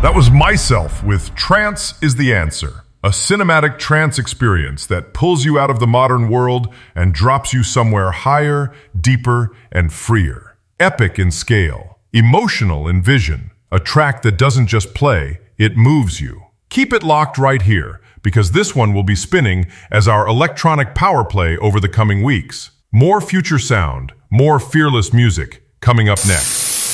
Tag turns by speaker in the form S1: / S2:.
S1: That was Myself with Trance is the Answer, a cinematic trance experience that pulls you out of the modern world and drops you somewhere higher, deeper, and freer. Epic in scale, emotional in vision, a track that doesn't just play, it moves you. Keep it locked right here, because this one will be spinning as our electronic power play over the coming weeks. More future sound, more fearless music, coming up next.